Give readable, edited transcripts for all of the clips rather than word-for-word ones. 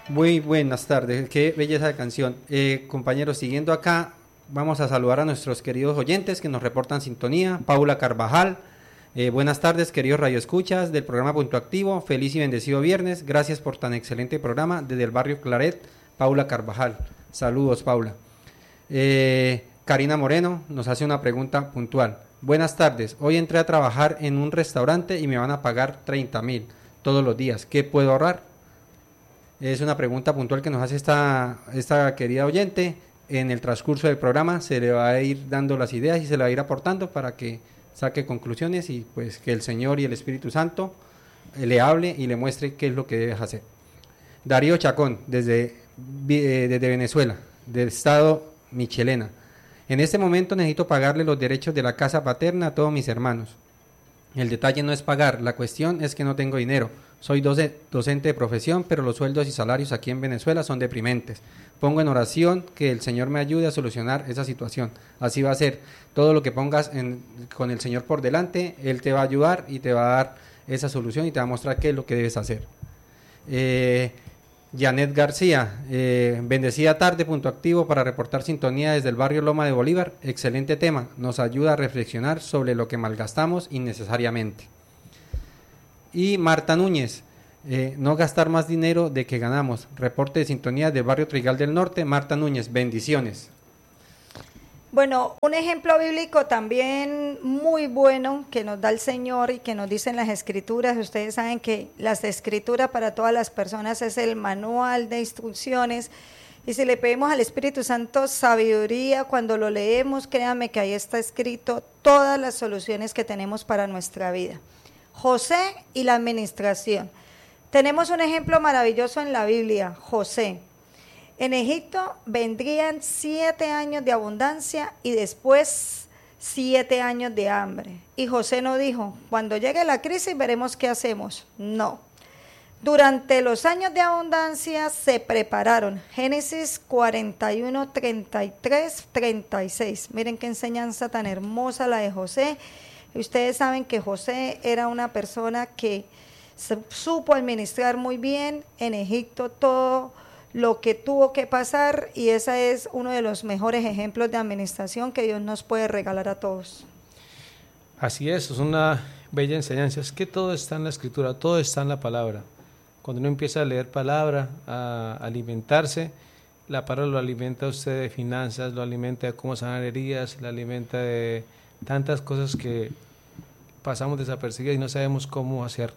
Muy buenas tardes, qué belleza de canción. Compañeros, siguiendo acá, vamos a saludar a nuestros queridos oyentes que nos reportan sintonía. Paula Carvajal, buenas tardes, queridos radioescuchas del programa Punto Activo. Feliz y bendecido viernes. Gracias por tan excelente programa desde el barrio Claret. Paula Carvajal. Saludos, Paula. Karina Moreno nos hace una pregunta puntual. Buenas tardes, hoy entré a trabajar en un restaurante y me van a pagar 30,000 todos los días. ¿Qué puedo ahorrar? Es una pregunta puntual que nos hace esta querida oyente. En el transcurso del programa se le va a ir dando las ideas y se le va a ir aportando para que saque conclusiones y pues que el Señor y el Espíritu Santo le hable y le muestre qué es lo que debe hacer. Darío Chacón, desde Venezuela, del estado Michelena. En este momento necesito pagarle los derechos de la casa paterna a todos mis hermanos. El detalle no es pagar, la cuestión es que no tengo dinero. Soy docente de profesión, pero los sueldos y salarios aquí en Venezuela son deprimentes. Pongo en oración que el Señor me ayude a solucionar esa situación. Así va a ser. Todo lo que pongas con el Señor por delante, Él te va a ayudar y te va a dar esa solución y te va a mostrar qué es lo que debes hacer. Janet García, bendecida tarde, Punto Activo para reportar sintonía desde el barrio Loma de Bolívar. Excelente tema, nos ayuda a reflexionar sobre lo que malgastamos innecesariamente. Y Marta Núñez, no gastar más dinero de que ganamos. Reporte de sintonía del barrio Trigal del Norte. Marta Núñez, bendiciones. Bueno, un ejemplo bíblico también muy bueno que nos da el Señor y que nos dicen las Escrituras. Ustedes saben que las Escrituras para todas las personas es el manual de instrucciones. Y si le pedimos al Espíritu Santo sabiduría, cuando lo leemos, créanme que ahí está escrito todas las soluciones que tenemos para nuestra vida. José y la administración. Tenemos un ejemplo maravilloso en la Biblia, José. En Egipto vendrían 7 años de abundancia y después 7 años de hambre. Y José no dijo, cuando llegue la crisis veremos qué hacemos. No. Durante los años de abundancia se prepararon. Génesis 41, 33, 36. Miren qué enseñanza tan hermosa la de José. Ustedes saben que José era una persona que supo administrar muy bien en Egipto todo lo que tuvo que pasar, y ese es uno de los mejores ejemplos de administración que Dios nos puede regalar a todos. Así es una bella enseñanza. Es que todo está en la Escritura, todo está en la palabra. Cuando uno empieza a leer palabra, a alimentarse, la palabra lo alimenta a usted de finanzas, lo alimenta de cómo sanar heridas, lo alimenta de tantas cosas que pasamos desapercibidas y no sabemos cómo hacer.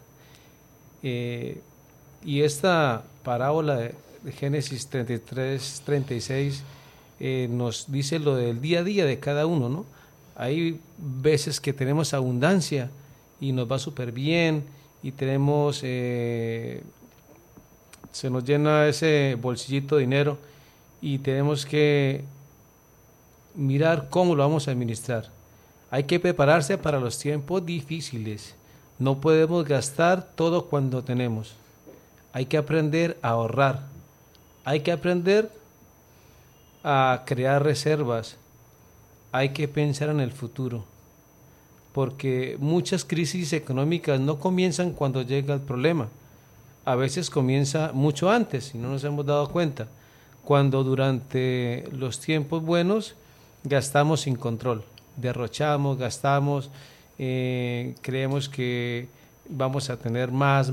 Y esta parábola de Génesis 33, 36 nos dice lo del día a día de cada uno, ¿no? Hay veces que tenemos abundancia y nos va súper bien y tenemos, se nos llena ese bolsillito de dinero y tenemos que mirar cómo lo vamos a administrar. Hay que prepararse para los tiempos difíciles. No podemos gastar todo cuando tenemos. Hay que aprender a ahorrar. Hay que aprender a crear reservas. Hay que pensar en el futuro. Porque muchas crisis económicas no comienzan cuando llega el problema. A veces comienza mucho antes y no nos hemos dado cuenta. Cuando durante los tiempos buenos gastamos sin control. Derrochamos, gastamos, creemos que vamos a tener más,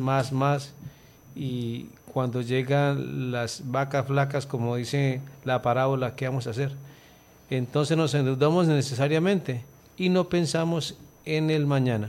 y cuando llegan las vacas flacas, como dice la parábola, ¿qué vamos a hacer? Entonces nos endeudamos necesariamente y no pensamos en el mañana.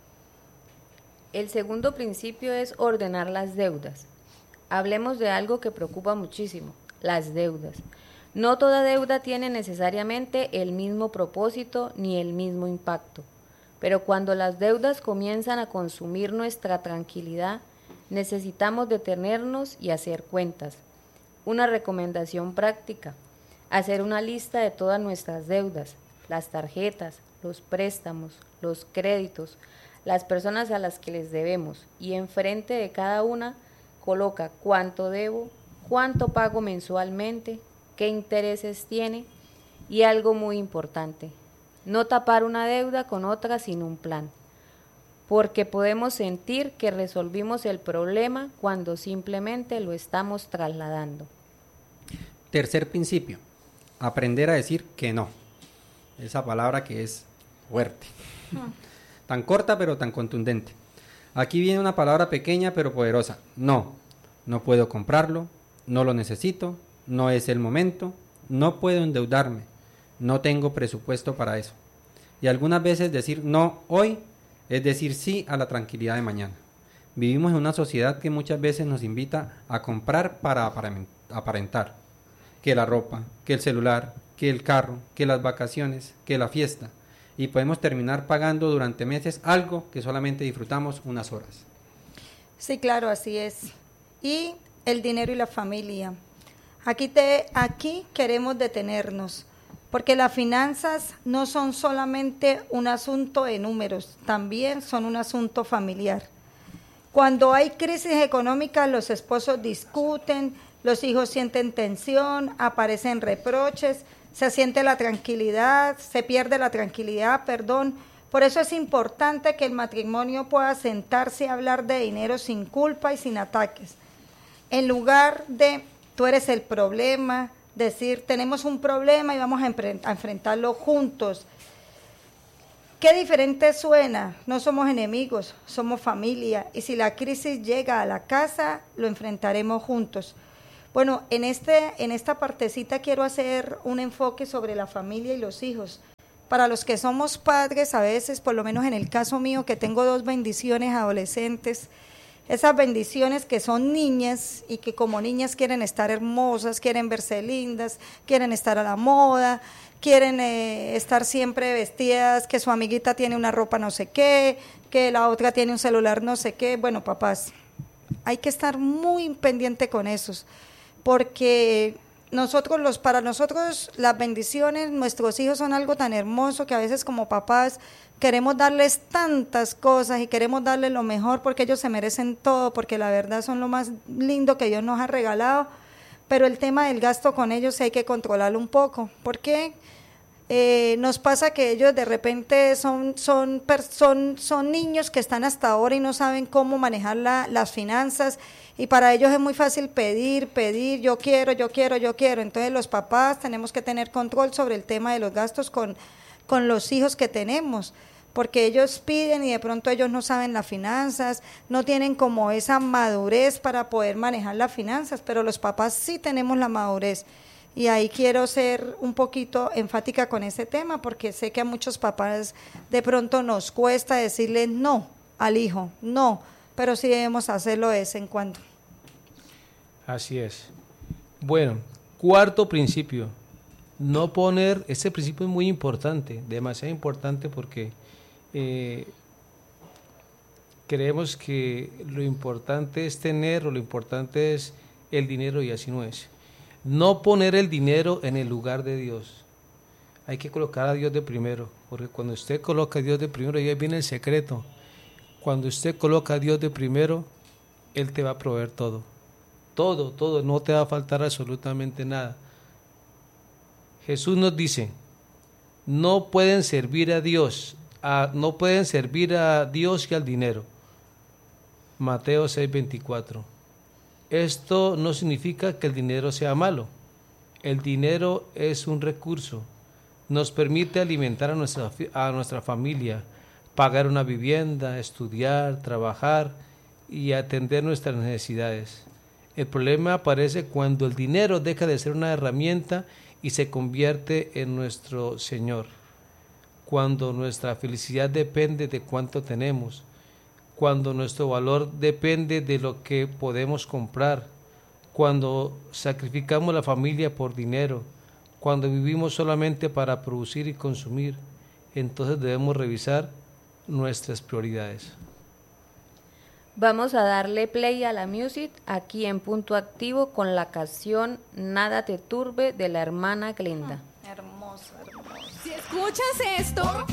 El segundo principio es ordenar las deudas. Hablemos de algo que preocupa muchísimo, las deudas. No toda deuda tiene necesariamente el mismo propósito ni el mismo impacto, pero cuando las deudas comienzan a consumir nuestra tranquilidad, necesitamos detenernos y hacer cuentas. Una recomendación práctica: hacer una lista de todas nuestras deudas, las tarjetas, los préstamos, los créditos, las personas a las que les debemos, y enfrente de cada una coloca cuánto debo, cuánto pago mensualmente, qué intereses tiene, y algo muy importante: no tapar una deuda con otra sin un plan. porque podemos sentir que resolvimos el problema cuando simplemente lo estamos trasladando. Tercer principio, aprender a decir que no. Esa palabra que es fuerte. Tan corta pero tan contundente. Aquí viene una palabra pequeña pero poderosa. No, no puedo comprarlo, no lo necesito, no es el momento, no puedo endeudarme, no tengo presupuesto para eso. Y algunas veces decir no hoy es decir sí a la tranquilidad de mañana. Vivimos en una sociedad que muchas veces nos invita a comprar para aparentar. Que la ropa, que el celular, que el carro, que las vacaciones, que la fiesta. Y podemos terminar pagando durante meses algo que solamente disfrutamos unas horas. Sí, claro, así es. Y el dinero y la familia. Aquí queremos detenernos, porque las finanzas no son solamente un asunto de números, también son un asunto familiar. Cuando hay crisis económica, los esposos discuten, los hijos sienten tensión, aparecen reproches, se siente la tranquilidad, se pierde la tranquilidad, perdón. Por eso es importante que el matrimonio pueda sentarse y hablar de dinero sin culpa y sin ataques. En lugar de tú eres el problema, decir tenemos un problema y vamos a enfrentarlo juntos. Qué diferente suena, no somos enemigos, somos familia, y si la crisis llega a la casa, lo enfrentaremos juntos. Bueno, en esta partecita quiero hacer un enfoque sobre la familia y los hijos. Para los que somos padres, a veces, por lo menos en el caso mío, que tengo 2 bendiciones adolescentes, esas bendiciones que son niñas y que como niñas quieren estar hermosas, quieren verse lindas, quieren estar a la moda, quieren estar siempre vestidas, que su amiguita tiene una ropa no sé qué, que la otra tiene un celular no sé qué. Bueno, papás, hay que estar muy pendiente con esos, porque para nosotros las bendiciones, nuestros hijos son algo tan hermoso que a veces como papás queremos darles tantas cosas y queremos darles lo mejor porque ellos se merecen todo, porque la verdad son lo más lindo que Dios nos ha regalado, pero el tema del gasto con ellos hay que controlarlo un poco, porque nos pasa que ellos de repente son niños que están hasta ahora y no saben cómo manejar las finanzas, y para ellos es muy fácil pedir, yo quiero, entonces los papás tenemos que tener control sobre el tema de los gastos con los hijos que tenemos, porque ellos piden y de pronto ellos no saben las finanzas, no tienen como esa madurez para poder manejar las finanzas, pero los papás sí tenemos la madurez. Y ahí quiero ser un poquito enfática con ese tema, porque sé que a muchos papás de pronto nos cuesta decirle no al hijo, no, pero sí debemos hacerlo de vez en cuando. Así es. Bueno, cuarto principio, no poner, este principio es muy importante, demasiado importante, porque creemos que lo importante es tener, o lo importante es el dinero, y así no es. No poner el dinero en el lugar de Dios. Hay que colocar a Dios de primero, porque cuando usted coloca a Dios de primero, ahí viene el secreto. Cuando usted coloca a Dios de primero, Él te va a proveer todo. Todo, no te va a faltar absolutamente nada. Jesús nos dice, no pueden servir a Dios y al dinero. Mateo 6:24. Esto no significa que el dinero sea malo. El dinero es un recurso. Nos permite alimentar a nuestra familia, pagar una vivienda, estudiar, trabajar y atender nuestras necesidades. El problema aparece cuando el dinero deja de ser una herramienta y se convierte en nuestro Señor. Cuando nuestra felicidad depende de cuánto tenemos, cuando nuestro valor depende de lo que podemos comprar, cuando sacrificamos la familia por dinero, cuando vivimos solamente para producir y consumir, entonces debemos revisar nuestras prioridades. Vamos a darle play a la music aquí en Punto Activo con la canción Nada te turbe de la hermana Glenda. Hermoso, hermoso. Si escuchas esto...